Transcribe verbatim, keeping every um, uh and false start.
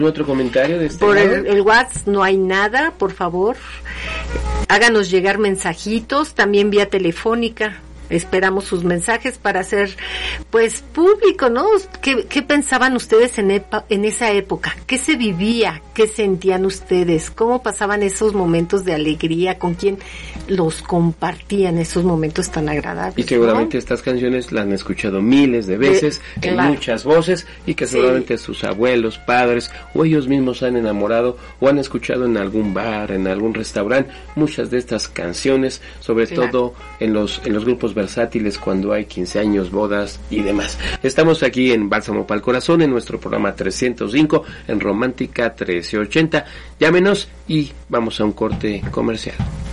¿Otro comentario de este Por lado? el, el WhatsApp no hay nada, por favor. Háganos llegar mensajitos, también vía telefónica. Esperamos sus mensajes para hacer, pues, público, ¿no? ¿Qué, qué pensaban ustedes en, epa, en esa época? ¿Qué se vivía? ¿Qué sentían ustedes? ¿Cómo pasaban esos momentos de alegría? ¿Con quién los compartían esos momentos tan agradables? Y seguramente, ¿no?, estas canciones las han escuchado miles de veces, de, en claro. muchas voces, y que seguramente sí. sus abuelos, padres, o ellos mismos se han enamorado, o han escuchado en algún bar, en algún restaurante, muchas de estas canciones, sobre claro. todo en los, en los grupos versátiles cuando hay quince años, bodas y demás. Estamos aquí en Bálsamo para el Corazón, en nuestro programa trescientos cinco, en Romántica trece ochenta. Llámenos y vamos a un corte comercial.